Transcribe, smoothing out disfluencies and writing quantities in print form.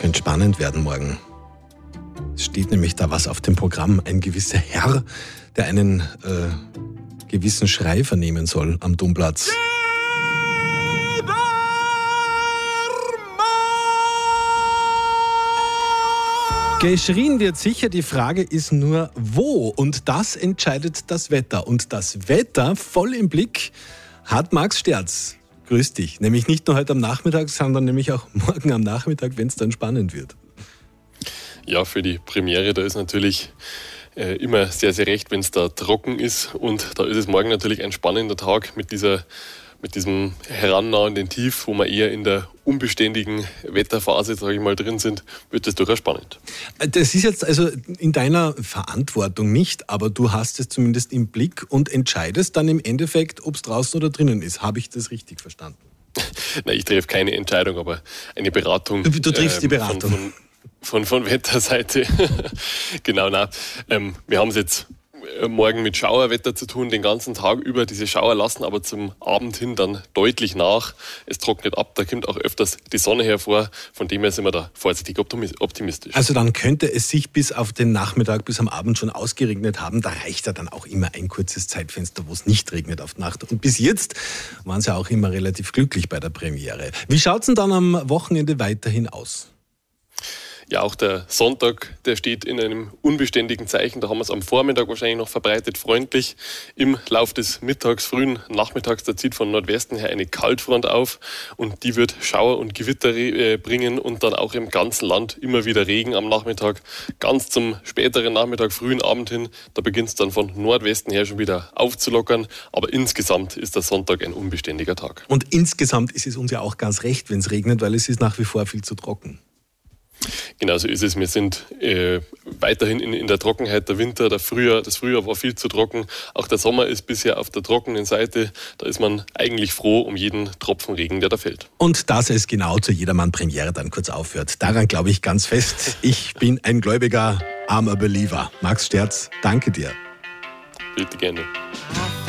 könnte spannend werden morgen. Es steht nämlich da was auf dem Programm. Ein gewisser Herr, der einen gewissen Schrei vernehmen soll am Domplatz. Geschrien wird sicher, die Frage ist nur, wo? Und das entscheidet das Wetter. Und das Wetter voll im Blick hat Max Sterz. Grüß dich. Nämlich nicht nur heute am Nachmittag, sondern nämlich auch morgen am Nachmittag, wenn es dann spannend wird. Ja, für die Premiere, da ist natürlich immer sehr, sehr recht, wenn es da trocken ist. Und da ist es morgen natürlich ein spannender Tag mit diesem herannahenden Tief, wo wir eher in der unbeständigen Wetterphase, sage ich mal, drin sind, wird das durchaus spannend. Das ist jetzt also in deiner Verantwortung nicht, aber du hast es zumindest im Blick und entscheidest dann im Endeffekt, ob es draußen oder drinnen ist. Habe ich das richtig verstanden? Nein, ich treffe keine Entscheidung, aber eine Beratung. Du triffst die Beratung. Von Wetterseite. Genau, nein. Wir haben es jetzt morgen mit Schauerwetter zu tun, den ganzen Tag über. Diese Schauer lassen aber zum Abend hin dann deutlich nach. Es trocknet ab, da kommt auch öfters die Sonne hervor. Von dem her sind wir da vorsichtig optimistisch. Also dann könnte es sich bis auf den Nachmittag, bis am Abend schon ausgeregnet haben. Da reicht ja dann auch immer ein kurzes Zeitfenster, wo es nicht regnet auf Nacht. Und bis jetzt waren sie ja auch immer relativ glücklich bei der Premiere. Wie schaut es denn dann am Wochenende weiterhin aus? Ja, auch der Sonntag, der steht in einem unbeständigen Zeichen. Da haben wir es am Vormittag wahrscheinlich noch verbreitet freundlich. Im Lauf des Mittags, frühen Nachmittags, da zieht von Nordwesten her eine Kaltfront auf und die wird Schauer und Gewitter bringen und dann auch im ganzen Land immer wieder Regen am Nachmittag. Ganz zum späteren Nachmittag, frühen Abend hin, da beginnt es dann von Nordwesten her schon wieder aufzulockern. Aber insgesamt ist der Sonntag ein unbeständiger Tag. Und insgesamt ist es uns ja auch ganz recht, wenn es regnet, weil es ist nach wie vor viel zu trocken. Genau so ist es. Wir sind weiterhin in der Trockenheit. Der Winter, das Frühjahr war viel zu trocken. Auch der Sommer ist bisher auf der trockenen Seite. Da ist man eigentlich froh um jeden Tropfen Regen, der da fällt. Und dass es genau zur Jedermann-Premiere dann kurz aufhört, daran glaube ich ganz fest. Ich bin ein gläubiger, I'm a believer. Max Sterz, danke dir. Bitte gerne.